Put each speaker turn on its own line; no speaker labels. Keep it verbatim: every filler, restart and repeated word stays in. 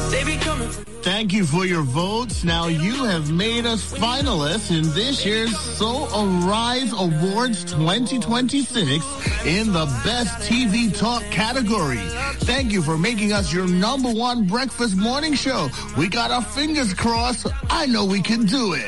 They be coming.
Thank you for your votes. Now you have made us finalists in this year's So Arise Awards twenty twenty-six in the Best T V Talk category. Thank you for making us your number one breakfast morning show. We got our fingers crossed. I know we can do it.